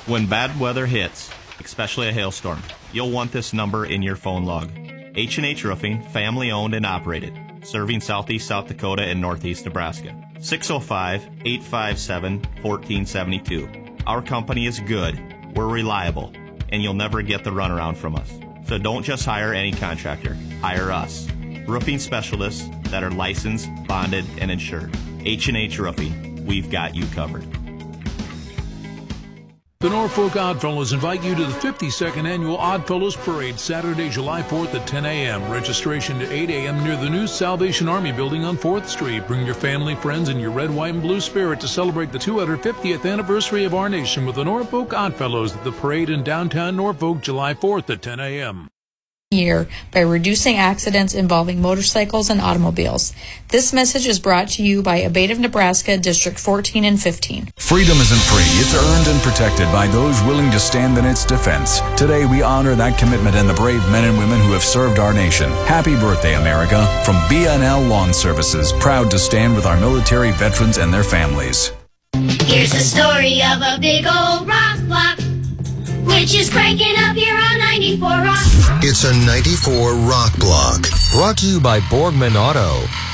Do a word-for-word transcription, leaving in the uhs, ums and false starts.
When bad weather hits, especially a hailstorm, you'll want this number in your phone log. H and H Roofing, family owned and operated, serving southeast South Dakota and northeast Nebraska. six oh five, eight five seven, one four seven two. Our company is good, we're reliable, and you'll never get the runaround from us. So don't just hire any contractor, hire us. Roofing specialists that are licensed, bonded, and insured. H and H Roofing, we've got you covered. The Norfolk Oddfellows invite you to the fifty-second Annual Oddfellows Parade, Saturday, July fourth at ten a.m. Registration to eight a.m. near the new Salvation Army building on fourth street. Bring your family, friends, and your red, white, and blue spirit to celebrate the two hundred fiftieth anniversary of our nation with the Norfolk Oddfellows at the parade in downtown Norfolk, July fourth at ten a.m. year by reducing accidents involving motorcycles and automobiles. This message is brought to you by Abate of Nebraska, District fourteen and fifteen. Freedom isn't free. It's earned and protected by those willing to stand in its defense. Today, we honor that commitment and the brave men and women who have served our nation. Happy birthday, America. From B N L Lawn Services, proud to stand with our military veterans and their families. Here's the story of a big old rock block, which is cranking up here on ninety-four Rock. It's a ninety-four Rock Block. Brought to you by Borgman Auto.